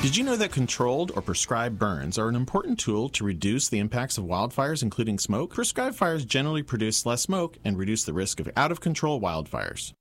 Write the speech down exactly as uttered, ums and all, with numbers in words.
Did you know that controlled or prescribed burns are an important tool to reduce the impacts of wildfires, including smoke? Prescribed fires generally produce less smoke and reduce the risk of out-of-control wildfires.